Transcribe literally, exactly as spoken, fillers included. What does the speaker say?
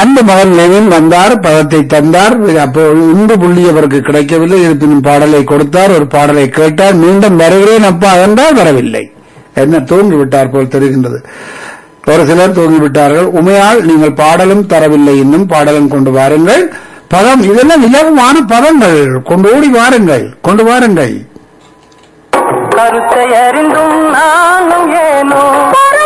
அன்பு மகன் லெனின் வந்தார், பதத்தை தந்தார். அப்போ இன்று புள்ளி அவருக்கு கிடைக்கவில்லை. இருப்பினும் பாடலை கொடுத்தார், ஒரு பாடலை கேட்டார். மீண்டும் வருகிறேன் அப்பா என்றால் வரவில்லை. என்ன தூங்கிவிட்டார் போல் தெரிகின்றது. ஒரு சிலர் தூங்கிவிட்டார்கள். உமையால் நீங்கள் பாடலும் தரவில்லை, இன்னும் பாடலும் கொண்டு வாருங்கள். பதம் இதெல்லாம் இலகுவான பதங்கள், கொண்டு ஓடி வாருங்கள், கொண்டு வாருங்கள். கருத்தை அறிந்தும் நானும் ஏனோ